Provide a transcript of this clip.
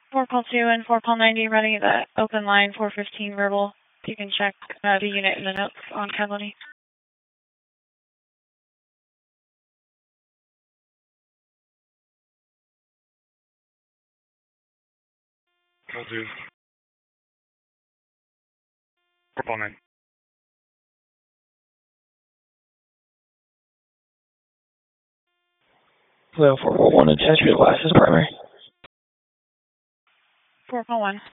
4 call 2 and 4 call 90 running at the open line 415 verbal. You can check the unit in the notes on Cavallini. Call 2. 4 call 9. Hello, 441, attach your last is primary. 4 call 1.